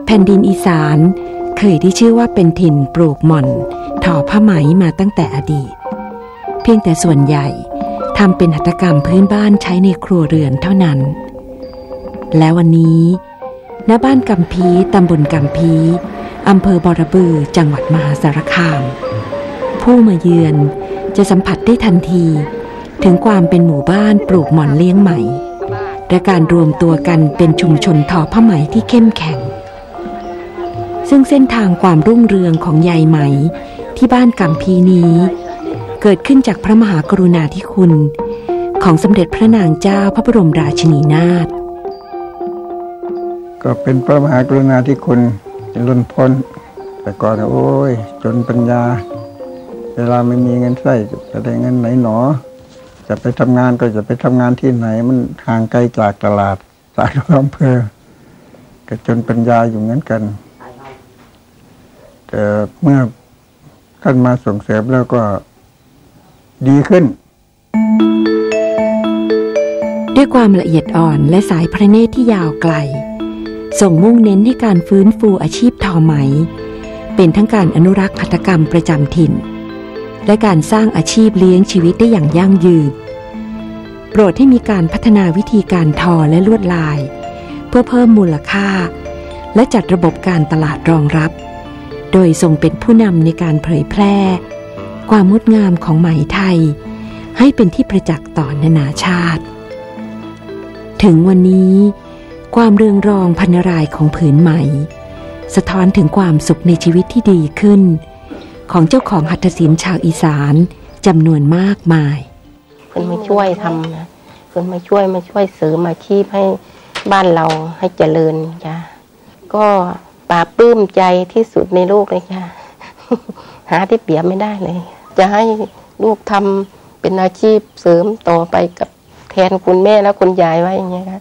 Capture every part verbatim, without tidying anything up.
แผ่นดินอีสานเคยได้ชื่อว่าเป็นถิ่นปลูกหม่อนทอผ้าไหมมาตั้งแต่อดีตเพียงแต่ส่วนใหญ่ทำเป็นหัตถกรรมพื้นบ้านใช้ในครัวเรือนเท่านั้นและวันนี้ณบ้านกำพีตำบลกำพีอำเภอบอระบือจังหวัดมหาสารคามผู้มาเยือนจะสัมผัสได้ทันทีถึงความเป็นหมู่บ้านปลูกหม่อนเลี้ยงไหมและการรวมตัวกันเป็นชุมชนทอผ้าไหมที่เข้มแข็งซึ่งเส้นทางความรุ่งเรืองของใยไหมที่บ้านกำพีนี้เกิดขึ้นจากพระมหากรุณาธิคุณของสมเด็จพระนางเจ้าพระบรมราชินีนาถก็เป็นพระมหากรุณาธิคุณเป็นล้นพ้นแต่ก่อนโอ้ยจนปัญญาเวลาไม่มีเงินใช้จะได้เงินไหนหนอจะไปทำงานก็จะไปทำงานที่ไหนมันห่างไกลจากตลาดสายอำเภอก็จนปัญญาอยู่งั้นกันแต่เมื่อท่านมาส่งเสริมแล้วก็ดีขึ้นด้วยความละเอียดอ่อนและสายพระเนตรที่ยาวไกลส่งมุ่งเน้นให้การฟื้นฟูอาชีพทอไหมเป็นทั้งการอนุรักษ์หัตถกรรมประจำถิ่นและการสร้างอาชีพเลี้ยงชีวิตได้อย่างยั่งยืนโปรดให้มีการพัฒนาวิธีการทอและลวดลายเพื่อเพิ่มมูลค่าและจัดระบบการตลาดรองรับโดยทรงเป็นผู้นำในการเผยแพร่ความงดงามของไหมไทยให้เป็นที่ประจักษ์ต่อนานาชาติถึงวันนี้ความเรืองรองพรรณรายของผืนไหมสะท้อนถึงความสุขในชีวิตที่ดีขึ้นของเจ้าของหัตถศิลป์ชาวอีสานจำนวนมากมายคนมาช่วยทำนะคนมาช่วยมาช่วยเสริมอาชีพให้บ้านเราให้เจริญจ้ะก็ปลาปลื้มใจที่สุดในโลกเลยค่ะหาที่เปรียบไม่ได้เลยจะให้ลูกทำเป็นอาชีพเสริมต่อไปกับแทนคุณแม่และคุณยายไว้อย่างเงี้ยค่ะ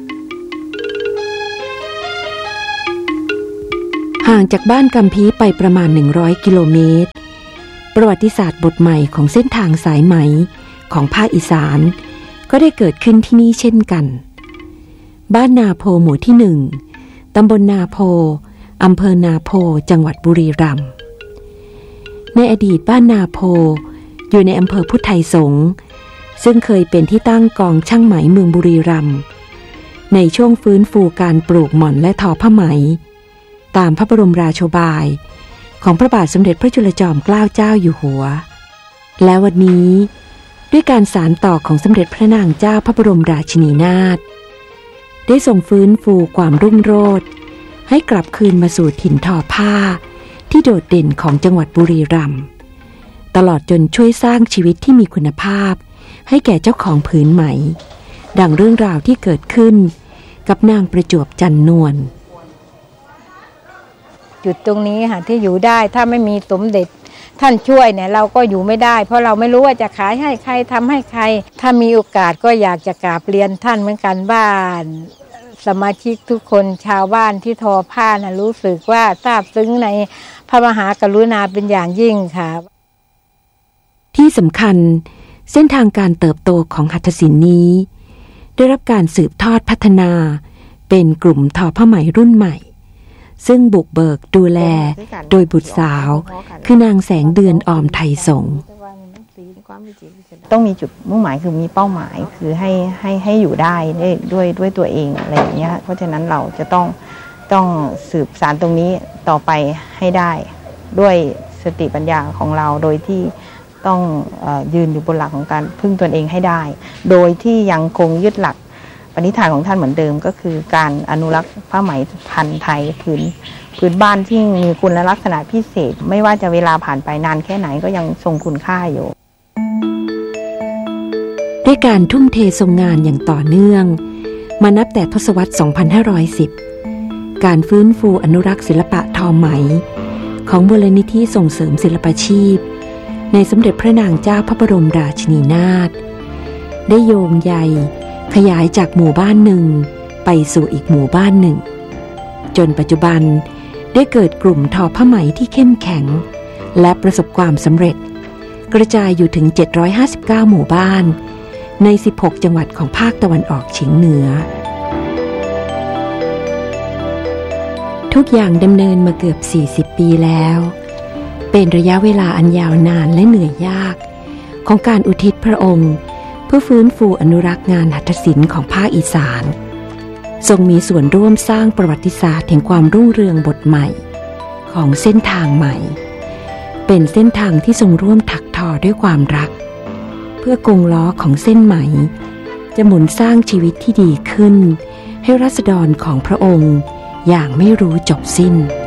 ห่างจากบ้านกำพีไปประมาณหนึ่งร้อยกิโลเมตรประวัติศาสตร์บทใหม่ของเส้นทางสายไหมของภาคอีสานก็ได้เกิดขึ้นที่นี่เช่นกันบ้านนาโพหมู่ที่หนึ่งตำบลนาโพอำเภอนาโพจังหวัดบุรีรัมย์ในอดีตบ้านนาโพอยู่ในอำเภอพุทธไทยสงฆ์ซึ่งเคยเป็นที่ตั้งกองช่างไหมเมืองบุรีรัมย์ในช่วงฟื้นฟูการปลูกหม่อนและทอผ้าไหมตามพระบรมราโชบายของพระบาทสมเด็จพระจุลจอมเกล้าเจ้าอยู่หัวและวันนี้ด้วยการสานต่อของสมเด็จพระนางเจ้าพระบรมราชินีนาถได้ทรงฟื้นฟูความรุ่งโรจน์ให้กลับคืนมาสู่ถิ่นทอผ้าที่โดดเด่นของจังหวัดบุรีรัมย์ตลอดจนช่วยสร้างชีวิตที่มีคุณภาพให้แก่เจ้าของผืนไหมดังเรื่องราวที่เกิดขึ้นกับนางประจวบจันนวลจุดตรงนี้ค่ะที่อยู่ได้ถ้าไม่มีสมเด็จท่านช่วยเนี่ยเราก็อยู่ไม่ได้เพราะเราไม่รู้ว่าจะขายให้ใครทำให้ใครถ้ามีโอกาสก็อยากจะกราบเรียนท่านเหมือนกันบ้านสมาชิกทุกคนชาวบ้านที่ทอผ้านะรู้สึกว่าซาบซึ้งในพระมหากรุณาเป็นอย่างยิ่งค่ะที่สำคัญเส้นทางการเติบโตของหัตถศิลป์นี้ได้รับการสืบทอดพัฒนาเป็นกลุ่มทอผ้าไหมรุ่นใหม่ซึ่งบุกเบิกดูแลโดยบุตรสาวคือนางแสงเดือนออมไทยสงฆ์ต้องมีจุดมุ่งหมายคือมีเป้าหมายคือให้ให้ให้อยู่ได้ด้วยด้วยตัวเองอะไรอย่างเงี้ยเพราะฉะนั้นเราจะต้องต้องสืบสานตรงนี้ต่อไปให้ได้ด้วยสติปัญญาของเราโดยที่ต้องเอ่อยืนอยู่บนหลักของการพึ่งตนเองให้ได้โดยที่ยังคงยึดหลักปณิธานของท่านเหมือนเดิมก็คือการอนุรักษ์ผ้าไหมพันธุ์ไทยพื้นพื้นบ้านที่มีคุณลักษณะพิเศษไม่ว่าจะเวลาผ่านไปนานแค่ไหนก็ยังทรงคุณค่าอยู่ด้วยการทุ่มเททรงงานอย่างต่อเนื่องมานับแต่ทศวรรษ สองพันห้าร้อยสิบ การฟื้นฟูอนุรักษ์ศิลปะทอไหมของมูลนิธิส่งเสริมศิลปาชีพในสมเด็จพระนางเจ้าพระบรมราชินีนาถได้โยงใยขยายจากหมู่บ้านหนึ่งไปสู่อีกหมู่บ้านหนึ่งจนปัจจุบันได้เกิดกลุ่มทอผ้าไหมที่เข้มแข็งและประสบความสำเร็จกระจายอยู่ถึงเจ็ดร้อยห้าสิบเก้าหมู่บ้านในสิบหกจังหวัดของภาคตะวันออกเฉียงเหนือทุกอย่างดำเนินมาเกือบสี่สิบปีแล้วเป็นระยะเวลาอันยาวนานและเหนื่อยยากของการอุทิศพระองค์เพื่อฟื้นฟูอนุรักษ์งานหัตถศิลป์ของภาคอีสานทรงมีส่วนร่วมสร้างประวัติศาสตร์แห่งความรุ่งเรืองบทใหม่ของเส้นทางใหม่เป็นเส้นทางที่ทรงร่วมถักทอด้วยความรักเพื่อกงล้อของเส้นไหมจะหมุนสร้างชีวิตที่ดีขึ้นให้ราษฎรของพระองค์อย่างไม่รู้จบสิ้น